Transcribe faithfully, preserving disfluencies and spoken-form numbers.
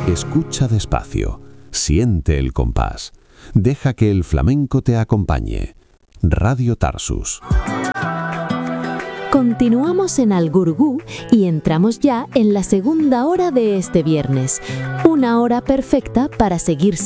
Escucha despacio, siente el compás. Deja que el flamenco te acompañe. Radio Tarsus. Continuamos en Al Gurgú y entramos ya en la segunda hora de este viernes. Una hora perfecta para seguir